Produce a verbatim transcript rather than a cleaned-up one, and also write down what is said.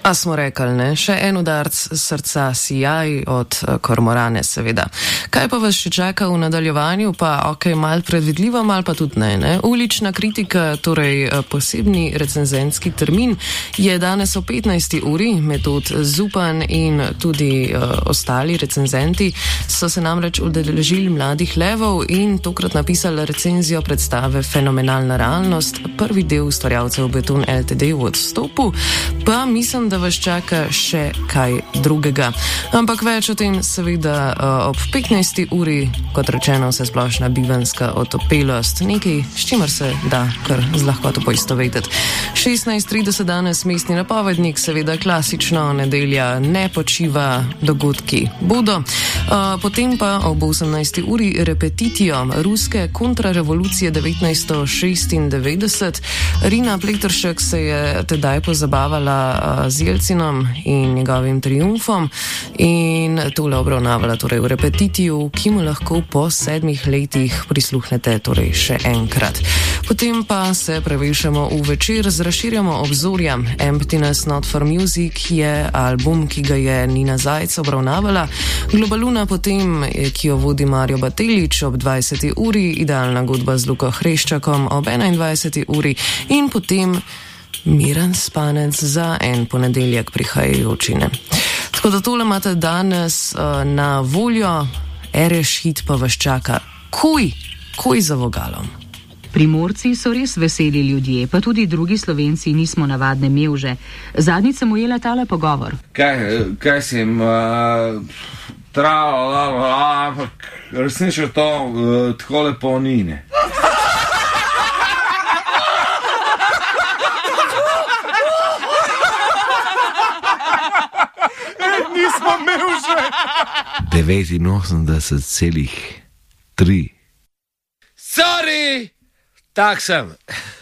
A smo rekli, ne? Še en udarc srca, sijaj od Kormorane, seveda. Kaj pa vas še čaka v nadaljevanju? Pa ok, mal predvidljivo, mal pa tudi ne, ne? Ulična kritika, torej posebni recenzentski termin, je danes o petnajsti uri. Metod Zupan in tudi uh, ostali recenzenti so se namreč udeležili Mladih levov in tokrat napisali recenzijo predstave Fenomenalna realnost, prvi del ustvarjalcev Beton Ltd v odstopu, pa mislim, da vas čaka še kaj drugega. Ampak več o tem seveda uh, ob petnajsti uri, kot rečeno, vse splošna bivanska otopelost, nekaj, s čimer se da kar z lahkoto poistovetiti. šestnajst trideset danes mestni napovednik, seveda klasično, nedelja ne počiva, dogodki bodo. Uh, potem pa ob osemnajsti uri repetitijo ruske kontrarevolucije devetnajststo šestindevetdeset. Rina Pleteršek se je tedaj pozabavala uh, z Jelcinom in njegovim triumfom in tole obravnavala torej v repetitiju, ki mu lahko po sedmih letih prisluhnete torej še enkrat. Potem pa se prevešamo v večer, zraširjamo obzorja. Emptiness Not for Music je album, ki ga je Nina Zajc obravnavala. Globaluna potem, ki jo vodi Mario Batelič ob dvajseti uri, Idealna godba z Luko Hreščakom ob enaindvajseti uri in potem Miren spanec za en ponedeljek prihajajočine. Tako da tole imate danes uh, na voljo, Ereš hit pa vas čaka. Kuj, kuj za vogalom. Primorci so res veseli ljudje, pa tudi drugi Slovenci nismo navadne mevže. Zadnjič sem ujela tale pogovor. Kaj, kaj si jim... Uh, Trala, ampak resnično to uh, tako lepo ni, ne. Nismo mevže! devetinosemdeset celih tri. Sorry! Tak sem.